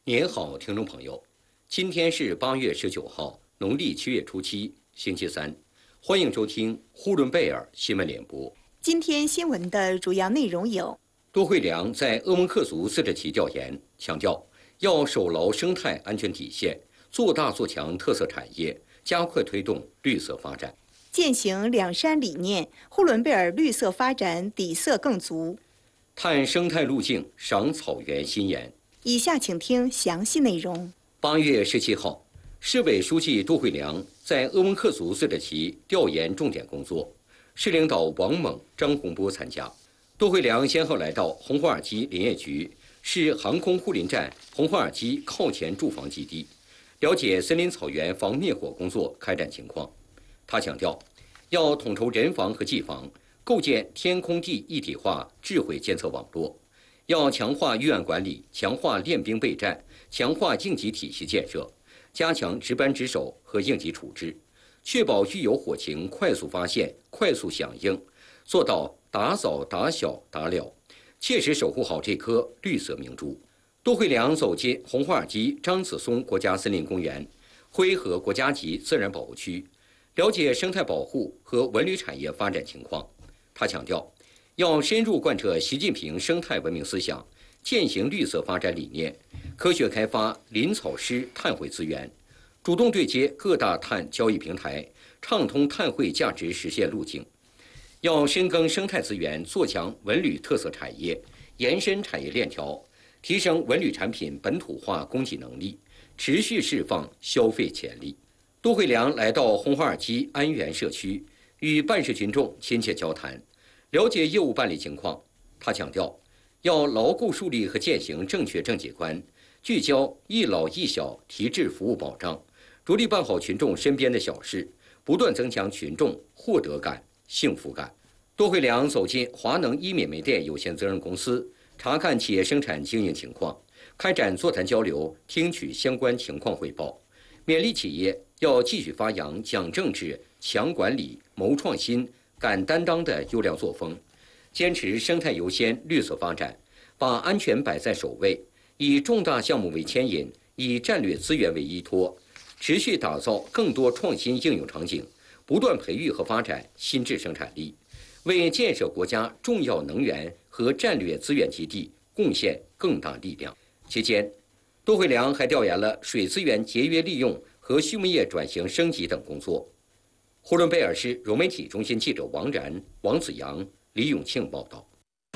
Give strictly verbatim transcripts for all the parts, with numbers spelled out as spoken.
您好，听众朋友，今天是八月十九号，农历七月初七，星期三，欢迎收听呼伦贝尔新闻联播。 今天新闻的主要内容有： 多惠良在鄂温克族自治旗调研，强调要守牢生态安全底线，做大做强特色产业，加快推动绿色发展。 践行两山理念，呼伦贝尔绿色发展底色更足。 探生态路径，赏草原新颜。 以下请听详细内容。 八月十七号，市委书记多惠良在鄂温克族自治旗调研重点工作，市领导王猛、张洪波参加。多惠良先后来到红花尔基林业局、市航空护林站红花尔基靠前住房基地，了解森林草原防灭火工作开展情况。他强调，要统筹人防和技防，构建天空地一体化智慧监测网络。要强化预案管理，强化练兵备战，强化应急体系建设，加强值班值守和应急处置，确保遇有火情快速发现、快速响应，做到打早、打小、打了，切实守护好这颗绿色明珠。多惠良走进红花尔基张子松国家森林公园、灰河国家级自然保护区，了解生态保护和文旅产业发展情况。他强调，要深入贯彻习近平生态文明思想，践行绿色发展理念，科学开发林草湿碳汇资源，主动对接各大碳交易平台，畅通碳汇价值实现路径。要深耕生态资源，做强文旅特色产业，延伸产业链条，提升文旅产品本土化供给能力，持续释放消费潜力。多惠良来到红花尔基安源社区，与办事群众亲切交谈，了解业务办理情况。他强调，要牢固树立和践行正确政绩观，聚焦一老一小提质服务保障，着力办好群众身边的小事，不断增强群众获得感、幸福感。多惠良走进华能医美煤电有限责任公司，查看企业生产经营情况，开展座谈交流，听取相关情况汇报，勉励企业要继续发扬讲政治、强管理、谋创新、敢担当的优良作风，坚持生态优先、绿色发展，把安全摆在首位，以重大项目为牵引，以战略资源为依托，持续打造更多创新应用场景，不断培育和发展新质生产力，为建设国家重要能源和战略资源基地贡献更大力量。期间，多惠良还调研了水资源节约利用和畜牧业转型升级等工作。呼伦贝尔市融媒体中心记者王然、王子阳、李永庆报道。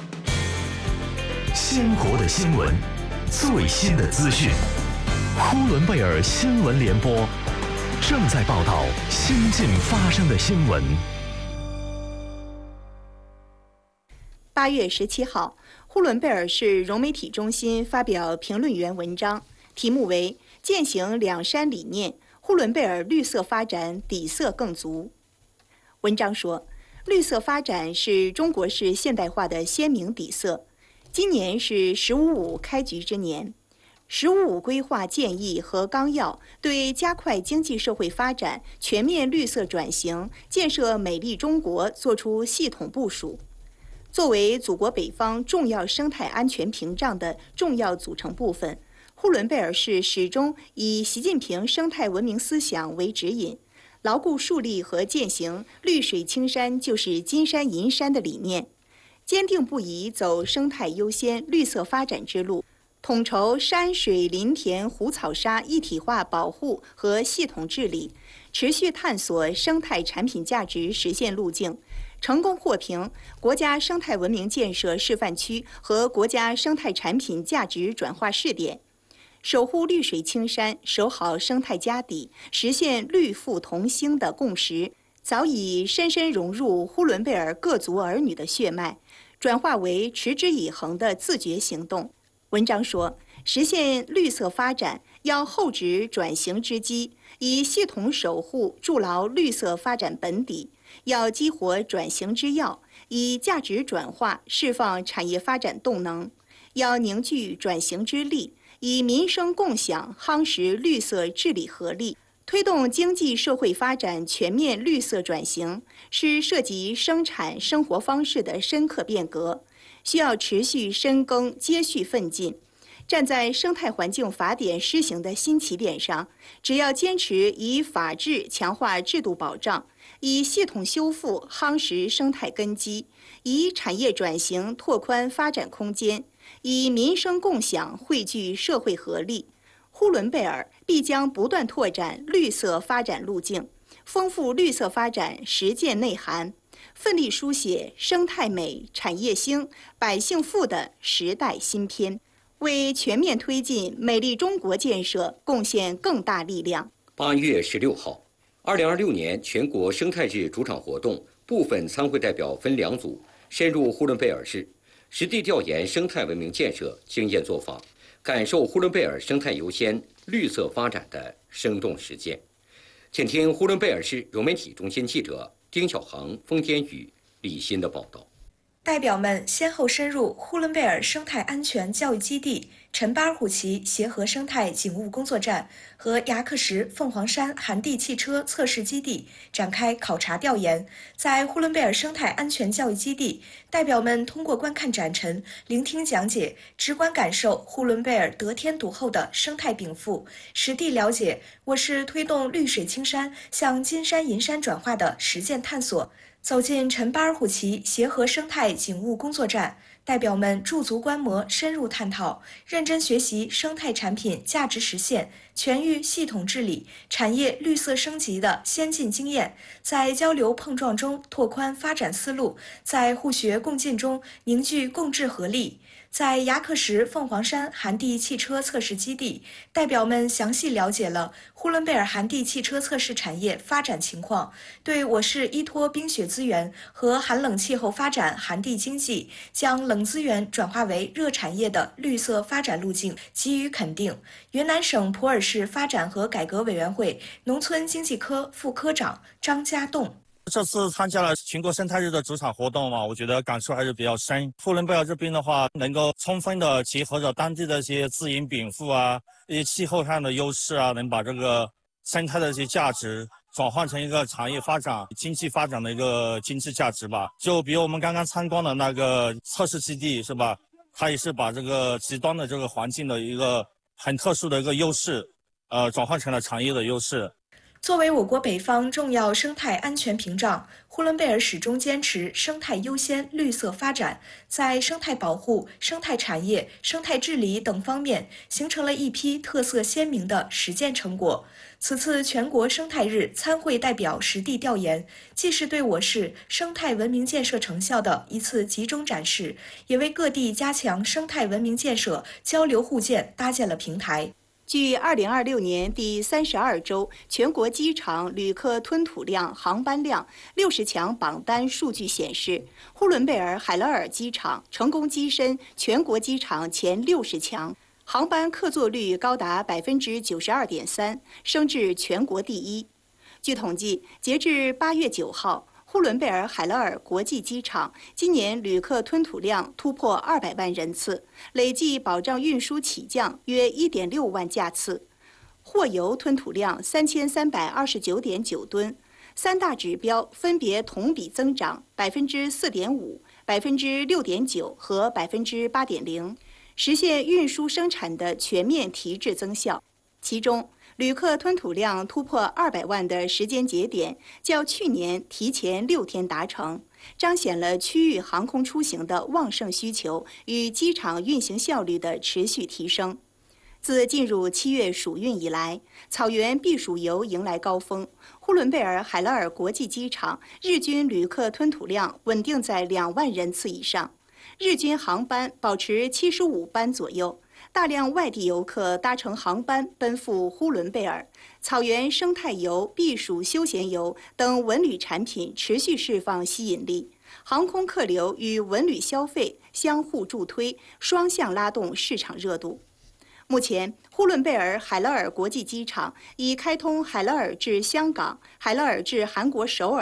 鲜活的新闻，最新的资讯，呼伦贝尔新闻联播正在报道新近发生的新闻。 八月十七号，呼伦贝尔市融媒体中心发表评论员文章，题目为《践行两山理念，呼伦贝尔绿色发展底色更足》。文章说，绿色发展是中国式现代化的鲜明底色。今年是“十五五”开局之年，“十五五”规划建议和纲要对加快经济社会发展、全面绿色转型、建设美丽中国作出系统部署。作为祖国北方重要生态安全屏障的重要组成部分，呼伦贝尔市始终以习近平生态文明思想为指引，牢固树立和践行“绿水青山就是金山银山”的理念，坚定不移走生态优先、绿色发展之路，统筹山水林田湖草沙一体化保护和系统治理，持续探索生态产品价值实现路径，成功获评国家生态文明建设示范区和国家生态产品价值转化试点，守护绿水青山，守好生态家底，实现绿富同兴的共识，早已深深融入呼伦贝尔各族儿女的血脉，转化为持之以恒的自觉行动。文章说，实现绿色发展要厚植转型之基，以系统守护筑牢绿色发展本底，要激活转型之药，以价值转化释放产业发展动能，要凝聚转型之力，以民生共享夯实绿色治理合力。推动经济社会发展全面绿色转型，是涉及生产生活方式的深刻变革，需要持续深耕、接续奋进， 站在生态环境法典施行的新起点上，只要坚持以法治强化制度保障，以系统修复夯实生态根基，以产业转型拓宽发展空间，以民生共享汇聚社会合力，呼伦贝尔必将不断拓展绿色发展路径，丰富绿色发展实践内涵，奋力书写生态美、产业兴、百姓富的时代新篇，为全面推进美丽中国建设贡献更大力量。 八月十六号，二零二六年全国生态日主场活动，部分参会代表分两组，深入呼伦贝尔市，实地调研生态文明建设经验做法，感受呼伦贝尔生态优先、绿色发展的生动实践。请听呼伦贝尔市融媒体中心记者丁小航、封天宇、李欣的报道。 代表们先后深入呼伦贝尔生态安全教育基地、陈巴尔虎旗协和生态警务工作站和牙克石凤凰山寒地汽车测试基地展开考察调研。在呼伦贝尔生态安全教育基地，代表们通过观看展陈、聆听讲解，直观感受呼伦贝尔得天独厚的生态禀赋，实地了解我市推动绿水青山向金山银山转化的实践探索。走进陈巴尔虎旗协和生态警务工作站，代表们驻足观摩，深入探讨，认真学习生态产品价值实现、全域系统治理、产业绿色升级的先进经验，在交流碰撞中拓宽发展思路，在互学共进中凝聚共治合力。在牙克石凤凰山寒地汽车测试基地，代表们详细了解了呼伦贝尔寒地汽车测试产业发展情况，对我市依托冰雪资源和寒冷气候发展寒地经济，将冷资源转化为热产业的绿色发展路径给予肯定。云南省普洱市发展和改革委员会农村经济科副科长张家栋。 这次参加了全国生态日的主场活动嘛，我觉得感触还是比较深。呼伦贝尔这边的话，能够充分的结合着当地的一些自然禀赋啊，一些气候上的优势啊，能把这个生态的一些价值转换成一个产业发展、经济发展的一个经济价值吧。就比如我们刚刚参观的那个测试基地，是吧？它也是把这个极端的这个环境的一个很特殊的一个优势，呃，转换成了产业的优势。 作为我国北方重要生态安全屏障，呼伦贝尔始终坚持生态优先、绿色发展，在生态保护、生态产业、生态治理等方面形成了一批特色鲜明的实践成果。此次全国生态日参会代表实地调研，既是对我市生态文明建设成效的一次集中展示，也为各地加强生态文明建设交流互鉴搭建了平台。 据二零二六年第三十二周全国机场旅客吞吐量、航班量六十强榜单数据显示，呼伦贝尔海勒尔机场成功跻身全国机场前六十强，航班客座率高达百分之九十二点三，升至全国第一。据统计，截至八月九号，呼伦贝尔海勒尔国际机场今年旅客吞吐量突破二百万人次，累计保障运输起降约一点六万架次，货油吞吐量三千三百二十九点九吨，三大指标分别同比增长百分之四点五、百分之六点九和百分之八点零，实现运输生产的全面提质增效。其中，旅客吞吐量突破二百万的时间节点，较去年提前六天达成，彰显了区域航空出行的旺盛需求与机场运行效率的持续提升。自进入七月暑运以来，草原避暑游迎来高峰，呼伦贝尔海勒尔国际机场日均旅客吞吐量稳定在两万人次以上，日均航班保持七十五班左右。大量外地游客搭乘航班奔赴呼伦贝尔，草原生态游、避暑休闲游等文旅产品持续释放吸引力，航空客流与文旅消费相互助推，双向拉动市场热度。目前，呼伦贝尔海勒尔国际机场已开通海勒尔至香港、海勒尔至韩国首尔